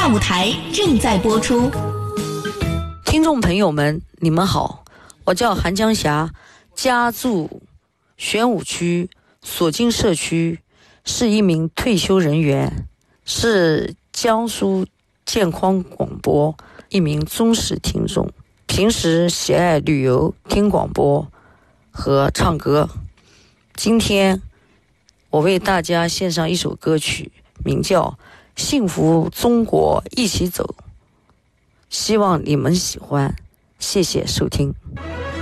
大舞台正在播出。 听众朋友们，你们好，我叫韩江霞，家住玄武区所经社区，是一名退休人员，是江苏健康广播一名忠实听众，平时喜爱旅游、听广播和唱歌。今天我为大家献上一首歌曲，名叫《幸福中国一起走》，希望你们喜欢，谢谢收听。